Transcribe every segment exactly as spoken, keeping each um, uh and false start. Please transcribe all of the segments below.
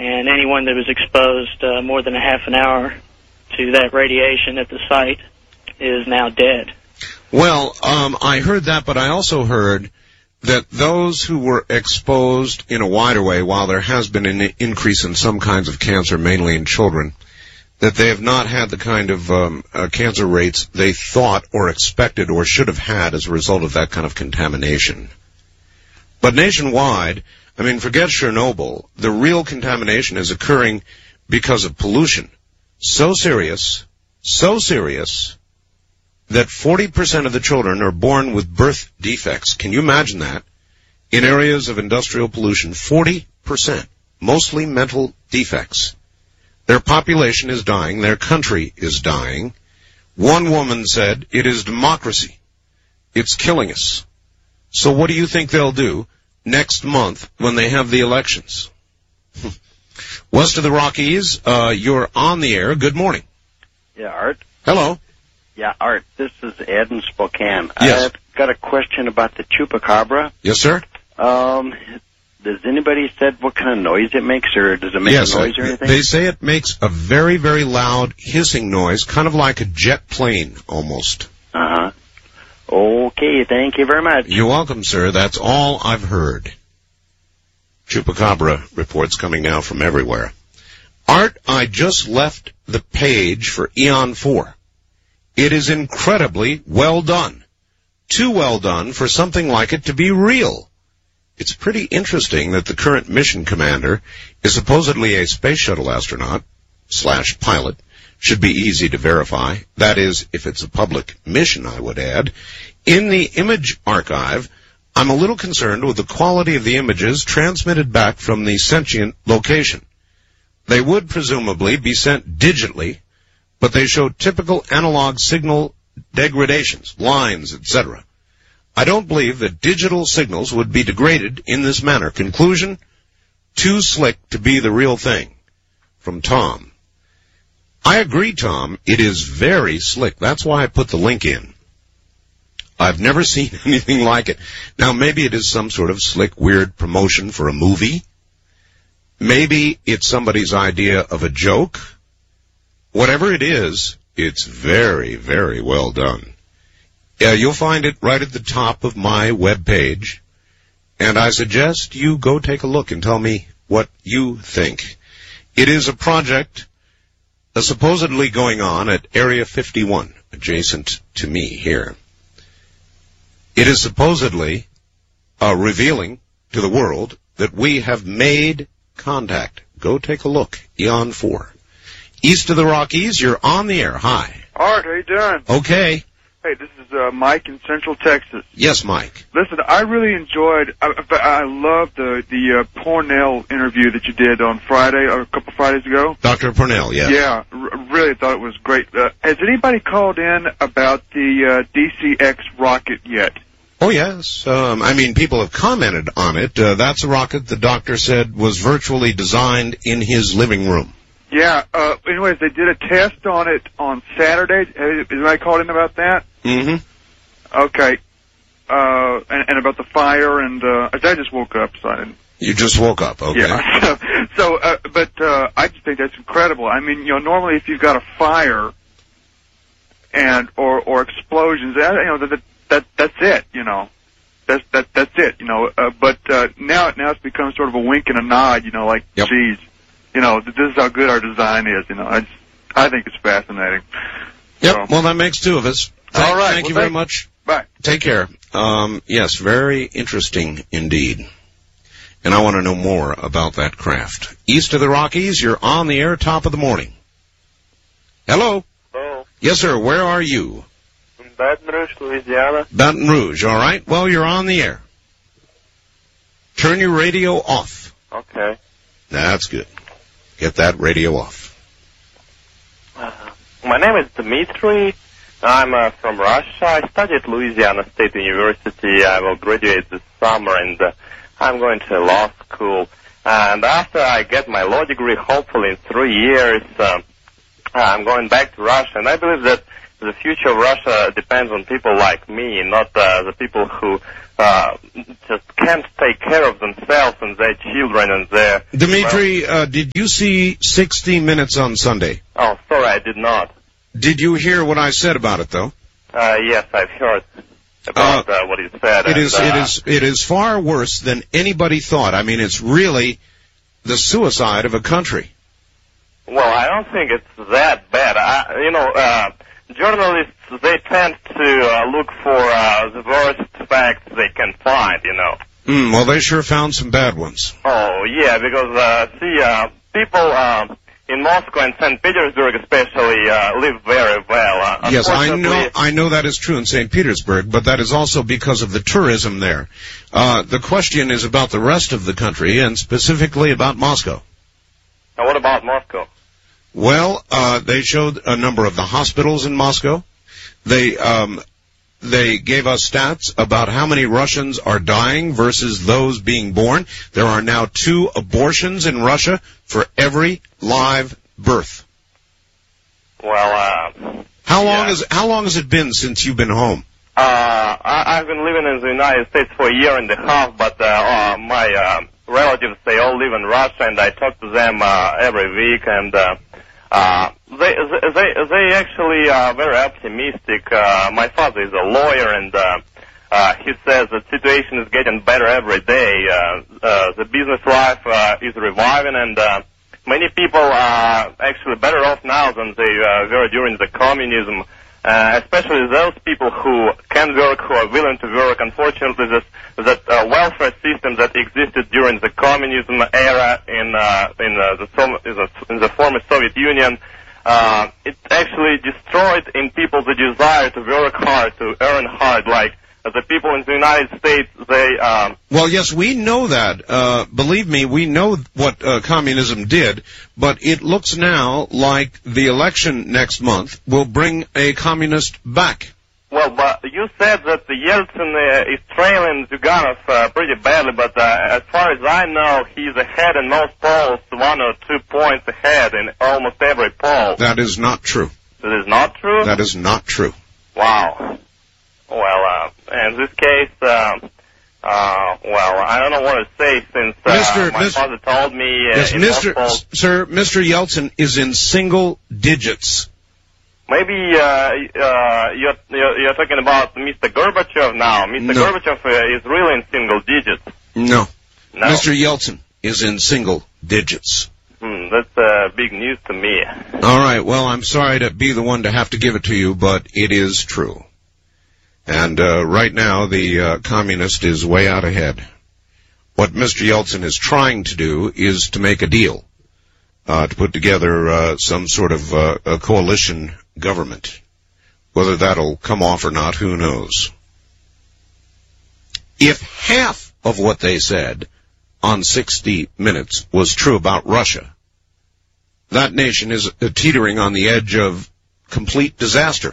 and anyone that was exposed uh, more than a half an hour to that radiation at the site is now dead. Well, um, I heard that, but I also heard that those who were exposed in a wider way, while there has been an increase in some kinds of cancer, mainly in children, that they have not had the kind of um, uh, cancer rates they thought or expected or should have had as a result of that kind of contamination. But nationwide, I mean, forget Chernobyl, the real contamination is occurring because of pollution. So serious, so serious, that forty percent of the children are born with birth defects. Can you imagine that? In areas of industrial pollution, forty percent, mostly mental defects. Their population is dying. Their country is dying. One woman said, it is democracy. It's killing us. So what do you think they'll do next month when they have the elections? West of the Rockies, uh, you're on the air. Good morning. Yeah, Art. Hello. Yeah, Art, this is Ed in Spokane. Yes. I've got a question about the chupacabra. Yes, sir. Um, does anybody said what kind of noise it makes, or does it make yes, a noise or anything? They say it makes a very, very loud hissing noise, kind of like a jet plane, almost. Uh-huh. Okay, thank you very much. You're welcome, sir. That's all I've heard. Chupacabra reports coming now from everywhere. Art, I just left the page for Eon four. It is incredibly well done. Too well done for something like it to be real. It's pretty interesting that the current mission commander is supposedly a space shuttle astronaut slash pilot. Should be easy to verify. That is, if it's a public mission, I would add. In the image archive, I'm a little concerned with the quality of the images transmitted back from the sentient location. They would presumably be sent digitally, but they show typical analog signal degradations, lines, et cetera. I don't believe that digital signals would be degraded in this manner. Conclusion, too slick to be the real thing. From Tom. I agree, Tom. It is very slick. That's why I put the link in. I've never seen anything like it. Now, maybe it is some sort of slick, weird promotion for a movie. Maybe it's somebody's idea of a joke. Whatever it is, it's very, very well done. Yeah, you'll find it right at the top of my webpage, and I suggest you go take a look and tell me what you think. It is a project uh, supposedly going on at Area fifty-one, adjacent to me here. It is supposedly uh, revealing to the world that we have made contact. Go take a look. Eon four. East of the Rockies, you're on the air. Hi. Art, how you doing? Okay. Hey, this is uh, Mike in Central Texas. Yes, Mike. Listen, I really enjoyed, I, I loved the the uh, Pornell interview that you did on Friday, or a couple Fridays ago. Doctor Pornell, yes. Yeah, r- really thought it was great. Uh, has anybody called in about the uh, D C X rocket yet? Oh, yes. Um, I mean, people have commented on it. Uh, that's a rocket the doctor said was virtually designed in his living room. Yeah, uh, anyways, they did a test on it on Saturday. Has anybody called in about that? Mm-hmm. Okay. Uh, and, and about the fire, and, uh, I just woke up, so I didn't. You just woke up, okay. Yeah. So, so uh, but, uh, I just think that's incredible. I mean, you know, normally if you've got a fire and, or, or explosions, that, you know, that, that, that's it, you know. That's, that, that's it, you know. Uh, but, uh, now, now it's become sort of a wink and a nod, you know, like, yep. geez. You know, this is how good our design is, you know. I, just, I think it's fascinating. Yep, So. well, that makes two of us. Thank, All right. Thank well, you very thank, much. Bye. Take care. Um, yes, very interesting indeed. And I want to know more about that craft. East of the Rockies, you're on the air, top of the morning. Hello? Hello. Yes, sir, where are you? In Baton Rouge, Louisiana. Baton Rouge, all right. Well, you're on the air. Turn your radio off. Okay. That's good. Get that radio off. Uh, my name is Dmitry. I'm uh, from Russia. I study at Louisiana State University. I will graduate this summer, and uh, I'm going to law school. And after I get my law degree, hopefully in three years, uh, I'm going back to Russia. And I believe that the future of Russia depends on people like me, not uh, the people who uh, just can't take care of themselves and their children and their... Dmitry, uh, did you see sixty minutes on Sunday? Oh, sorry, I did not. Did you hear what I said about it, though? Uh, yes, I've heard about uh, uh, what he said. It and, is, uh, it is, it is far worse than anybody thought. I mean, it's really the suicide of a country. Well, I don't think it's that bad. I, you know, uh, journalists, they tend to uh, look for uh, the worst facts they can find, you know. Mm, well, they sure found some bad ones. Oh, yeah, because, uh, see, uh, people uh, in Moscow and Saint Petersburg especially uh, live very well. Uh, yes, I know I know that is true in Saint Petersburg, but that is also because of the tourism there. Uh, the question is about the rest of the country, and specifically about Moscow. Now, what about Moscow? Well, uh, they showed a number of the hospitals in Moscow. They, um, they gave us stats about how many Russians are dying versus those being born. There are now two abortions in Russia for every live birth. Well, uh... How long yeah. is, how long has it been since you've been home? Uh, I, I've been living in the United States for a year and a half, but, uh, uh my, uh, relatives, they all live in Russia, and I talk to them, uh, every week, and, uh, Uh, they, they, they actually are very optimistic. Uh, my father is a lawyer, and, uh, uh, he says the situation is getting better every day. Uh, uh, the business life, uh, is reviving, and, uh, many people are actually better off now than they, uh, were during the communism. Uh, especially those people who can work, who are willing to work. Unfortunately, this, that uh, welfare system that existed during the communism era in uh, in, uh, the, in, the, in the former Soviet Union, uh, it actually destroyed in people the desire to work hard, to earn hard, like uh, the people in the United States, they... Um, well, yes, we know that. Uh, believe me, we know what uh, communism did, but it looks now like the election next month will bring a communist back. Well, but you said that the Yeltsin uh, is trailing Zyuganov uh, pretty badly, but uh, as far as I know, he's ahead in most polls, one or two points ahead in almost every poll. That is not true. That is not true? That is not true. Wow. Well, uh, in this case, uh, uh, well, I don't know what to say since uh, Mister my Mister father told me... Uh, yes, in Mister polls, Sir, Mister Yeltsin is in single digits. Maybe uh, uh, you're, you're, you're talking about Mister Gorbachev now. Mister No. Gorbachev uh, is really in single digits. No. No. Mister Yeltsin is in single digits. Hmm, that's uh, big news to me. All right, well, I'm sorry to be the one to have to give it to you, but it is true. And uh, right now, the uh, communist is way out ahead. What Mister Yeltsin is trying to do is to make a deal, uh, to put together uh, some sort of uh, a coalition government. Whether that'll come off or not, who knows? If half of what they said on sixty minutes was true about Russia, that nation is uh, teetering on the edge of complete disaster.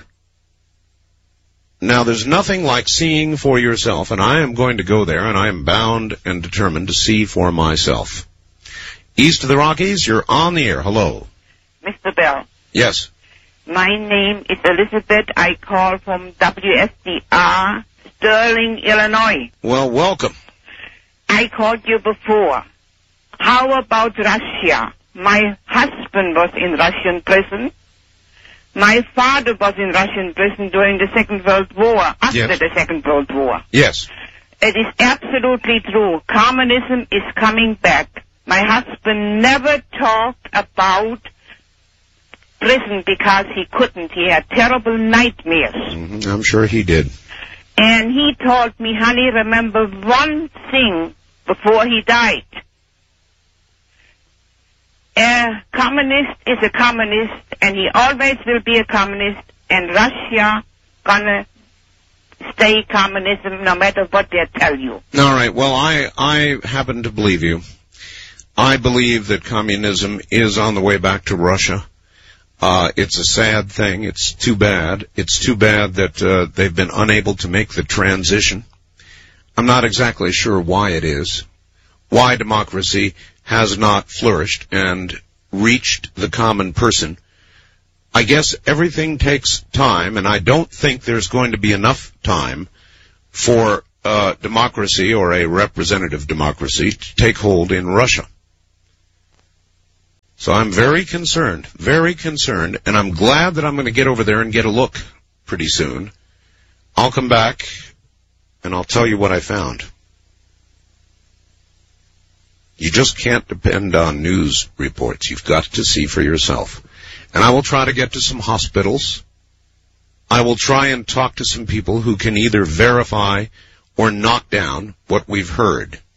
Now, there's nothing like seeing for yourself, and I am going to go there, and I am bound and determined to see for myself. East of the Rockies, you're on the air. Hello. Mister Bell. Yes. My name is Elizabeth. I call from W S D R, Sterling, Illinois. Well, welcome. I called you before. How about Russia? My husband was in Russian prison. My father was in Russian prison during the Second World War, after Yes. the Second World War. Yes. It is absolutely true. Communism is coming back. My husband never talked about prison because he couldn't. He had terrible nightmares. Mm-hmm. I'm sure he did. And he told me, honey, remember one thing before he died. A communist is a communist, and he always will be a communist, and Russia gonna stay communism no matter what they tell you. All right. Well, I, I happen to believe you. I believe that communism is on the way back to Russia. Uh, it's a sad thing. It's too bad. It's too bad that uh, they've been unable to make the transition. I'm not exactly sure why it is, why democracy has not flourished and reached the common person. I guess everything takes time, and I don't think there's going to be enough time for uh, democracy or a representative democracy to take hold in Russia. So I'm very concerned, very concerned, and I'm glad that I'm going to get over there and get a look pretty soon. I'll come back, and I'll tell you what I found. You just can't depend on news reports. You've got to see for yourself. And I will try to get to some hospitals. I will try and talk to some people who can either verify or knock down what we've heard.